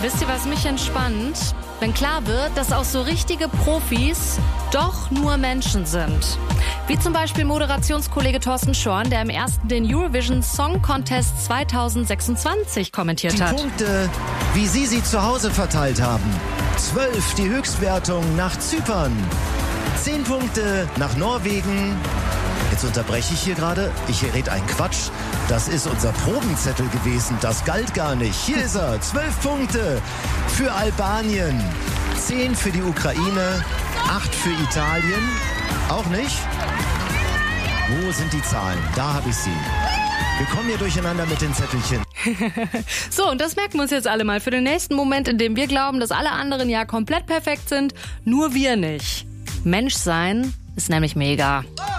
Wisst ihr, was mich entspannt? Wenn klar wird, dass auch so richtige Profis doch nur Menschen sind. Wie zum Beispiel Moderationskollege Thorsten Schorn, der im ersten den Eurovision Song Contest 2026 kommentiert hat. Die Punkte, wie Sie zu Hause verteilt haben. 12 die Höchstwertung nach Zypern. 10 Punkte nach Norwegen. Jetzt unterbreche ich hier gerade. Ich rede einen Quatsch. Das ist unser Probenzettel gewesen. Das galt gar nicht. Hier ist er. 12 Punkte für Albanien. 10 für die Ukraine. 8 für Italien. Auch nicht? Wo sind die Zahlen? Da habe ich sie. Wir kommen hier durcheinander mit den Zettelchen. So, und das merken wir uns jetzt alle mal für den nächsten Moment, in dem wir glauben, dass alle anderen ja komplett perfekt sind, nur wir nicht. Mensch sein ist nämlich mega.